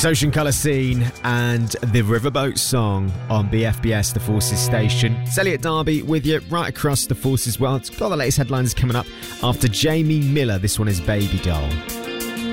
It's Ocean Colour Scene and the Riverboat Song on BFBS, the Forces station. It's Elliot Darby with you right across the Forces world. Got the latest headlines coming up after Jamie Miller. This one is Baby Doll.